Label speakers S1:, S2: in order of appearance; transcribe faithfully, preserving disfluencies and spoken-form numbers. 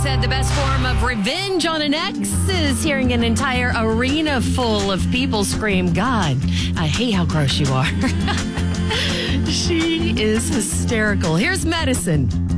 S1: said the best form of revenge on an ex is hearing an entire arena full of people scream, God, I hate how gross you are. She is hysterical. Here's Medicine.